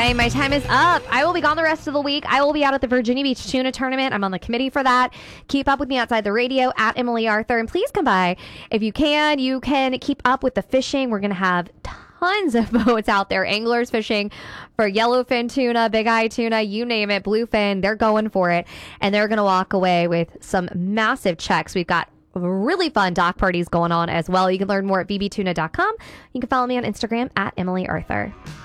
right, my time is up. I will be gone the rest of the week. I will be out at the Virginia Beach Tuna Tournament. I'm on the committee for that. Keep up with me outside the radio at Emily Arthur. And please come by. If you can keep up with the fishing. We're going to have tons of boats out there. Anglers fishing for yellowfin tuna, big eye tuna, you name it, bluefin. They're going for it. And they're going to walk away with some massive checks. We've got really fun dock parties going on as well. You can learn more at bbtuna.com. You can follow me on Instagram at Emily Arthur.